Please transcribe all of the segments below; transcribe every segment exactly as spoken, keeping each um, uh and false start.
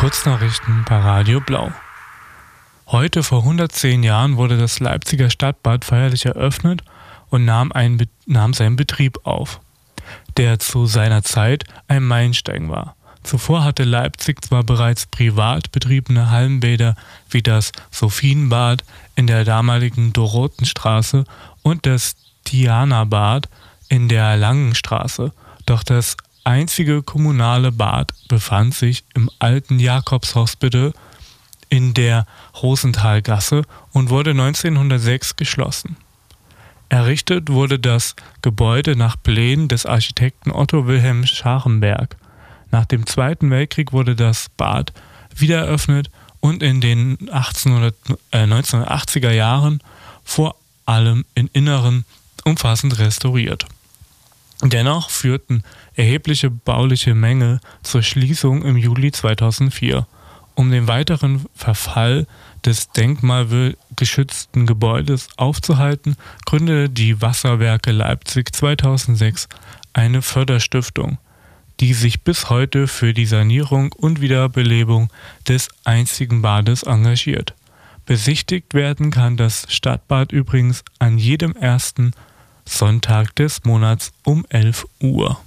Kurznachrichten bei Radio Blau. Heute vor hundertzehn Jahren wurde das Leipziger Stadtbad feierlich eröffnet und nahm, einen, nahm seinen Betrieb auf, der zu seiner Zeit ein Meilenstein war. Zuvor hatte Leipzig zwar bereits privat betriebene Hallenbäder wie das Sophienbad in der damaligen Dorotenstraße und das Dianabad in der Langenstraße, doch das einzige kommunale Bad befand sich im alten Jakobshospital in der Rosenthalgasse und wurde neunzehnhundertsechs geschlossen. Errichtet wurde das Gebäude nach Plänen des Architekten Otto Wilhelm Scharrenberg. Nach dem Zweiten Weltkrieg wurde das Bad wieder eröffnet und in den neunzehnhundertachtziger Jahren vor allem im Inneren umfassend restauriert. Dennoch führten erhebliche bauliche Mängel zur Schließung im Juli zweitausendvier. Um den weiteren Verfall des denkmalgeschützten Gebäudes aufzuhalten, gründete die Wasserwerke Leipzig zweitausendsechs eine Förderstiftung, die sich bis heute für die Sanierung und Wiederbelebung des einzigen Bades engagiert. Besichtigt werden kann das Stadtbad übrigens an jedem ersten Sonntag des Monats um elf Uhr.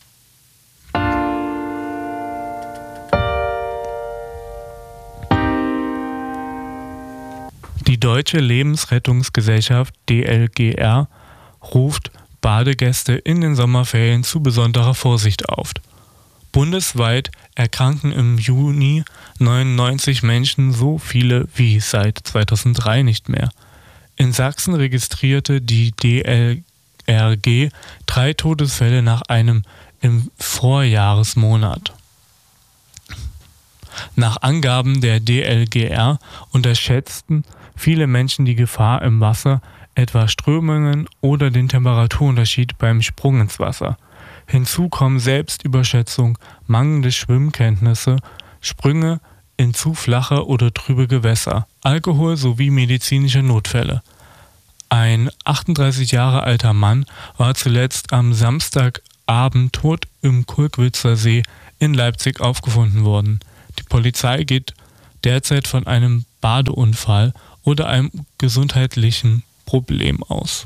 Die Deutsche Lebensrettungsgesellschaft D L G R ruft Badegäste in den Sommerferien zu besonderer Vorsicht auf. Bundesweit erkranken im Juni neunundneunzig Menschen, so viele wie seit zweitausenddrei nicht mehr. In Sachsen registrierte die D L R G drei Todesfälle nach einem im Vorjahresmonat. Nach Angaben der D L G R unterschätzten viele Menschen die Gefahr im Wasser, etwa Strömungen oder den Temperaturunterschied beim Sprung ins Wasser. Hinzu kommen Selbstüberschätzung, mangelnde Schwimmkenntnisse, Sprünge in zu flache oder trübe Gewässer, Alkohol sowie medizinische Notfälle. Ein achtunddreißig Jahre alter Mann war zuletzt am Samstagabend tot im Kulkwitzer See in Leipzig aufgefunden worden. Die Polizei geht derzeit von einem Badeunfall oder einem gesundheitlichen Problem aus.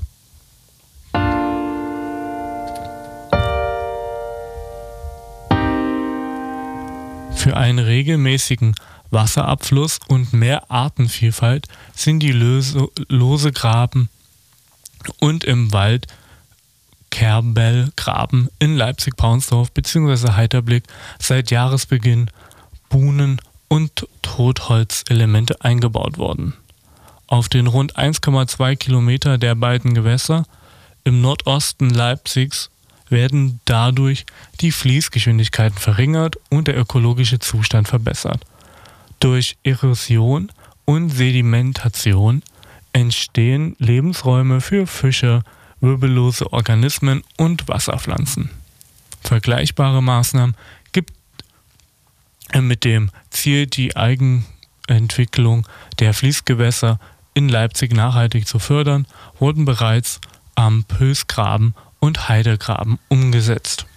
Für einen regelmäßigen Wasserabfluss und mehr Artenvielfalt sind die Löse, lose Graben und im Wald Kerbellgraben in Leipzig-Paunsdorf bzw. Heiterblick seit Jahresbeginn Buhnen- und Totholzelemente eingebaut worden. Auf den rund eins Komma zwei Kilometer der beiden Gewässer im Nordosten Leipzigs werden dadurch die Fließgeschwindigkeiten verringert und der ökologische Zustand verbessert. Durch Erosion und Sedimentation entstehen Lebensräume für Fische, wirbellose Organismen und Wasserpflanzen. Vergleichbare Maßnahmen gibt es mit dem Ziel, die Eigenentwicklung der Fließgewässer in Leipzig nachhaltig zu fördern, wurden bereits am Pölsgraben und Heidegraben umgesetzt.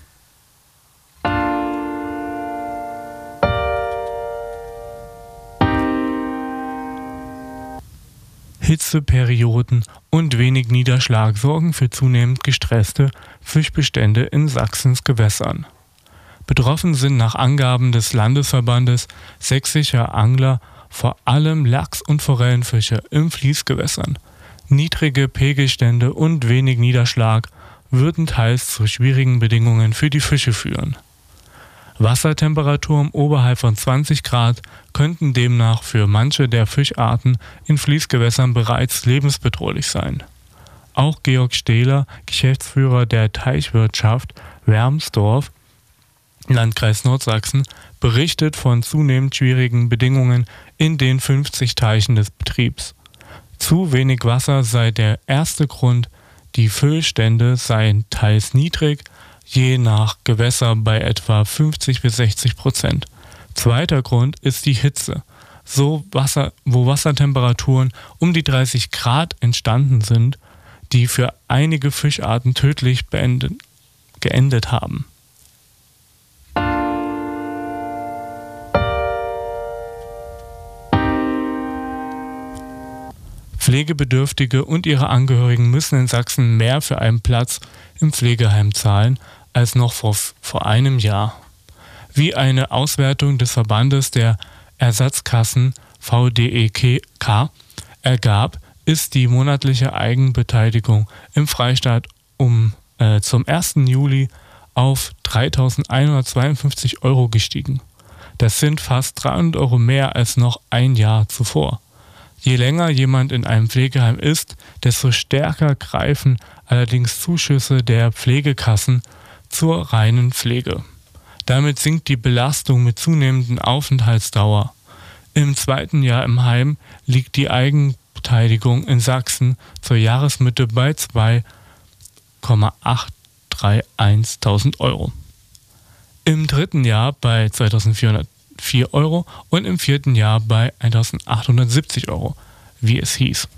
Hitzeperioden und wenig Niederschlag sorgen für zunehmend gestresste Fischbestände in Sachsens Gewässern. Betroffen sind nach Angaben des Landesverbandes sächsischer Angler vor allem Lachs- und Forellenfische im Fließgewässern. Niedrige Pegelstände und wenig Niederschlag würden teils zu schwierigen Bedingungen für die Fische führen. Wassertemperaturen oberhalb von zwanzig Grad könnten demnach für manche der Fischarten in Fließgewässern bereits lebensbedrohlich sein. Auch Georg Stehler, Geschäftsführer der Teichwirtschaft Wermsdorf, Landkreis Nordsachsen, berichtet von zunehmend schwierigen Bedingungen in den fünfzig Teichen des Betriebs. Zu wenig Wasser sei der erste Grund, die Füllstände seien teils niedrig, je nach Gewässer bei etwa fünfzig bis sechzig Prozent. Zweiter Grund ist die Hitze. So Wasser, wo Wassertemperaturen um die dreißig Grad entstanden sind, die für einige Fischarten tödlich beendet, geendet haben. Pflegebedürftige und ihre Angehörigen müssen in Sachsen mehr für einen Platz im Pflegeheim zahlen als noch vor, vor einem Jahr. Wie eine Auswertung des Verbandes der Ersatzkassen V D E K ergab, ist die monatliche Eigenbeteiligung im Freistaat um äh, zum ersten Juli auf dreitausendeinhundertzweiundfünfzig Euro gestiegen. Das sind fast dreihundert Euro mehr als noch ein Jahr zuvor. Je länger jemand in einem Pflegeheim ist, desto stärker greifen allerdings Zuschüsse der Pflegekassen zur reinen Pflege. Damit sinkt die Belastung mit zunehmender Aufenthaltsdauer. Im zweiten Jahr im Heim liegt die Eigenbeteiligung in Sachsen zur Jahresmitte bei zwei Komma achthunderteinunddreißigtausend Euro. Im dritten Jahr bei zweitausendvierhundertvier Euro und im vierten Jahr bei eintausendachthundertsiebzig Euro, wie es hieß.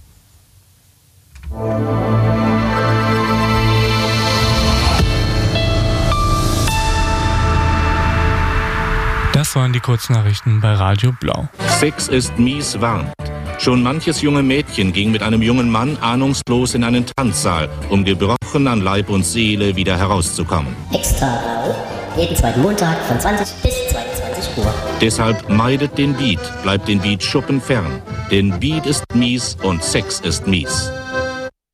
Das waren die Kurznachrichten bei Radio Blau. Sex ist mies warnt. Schon manches junge Mädchen ging mit einem jungen Mann ahnungslos in einen Tanzsaal, um gebrochen an Leib und Seele wieder herauszukommen. Extra Blau, jeden zweiten Montag von zwanzig bis zweiundzwanzig Uhr. Deshalb meidet den Beat, bleibt den Beat-Schuppen fern. Denn Beat ist mies und Sex ist mies.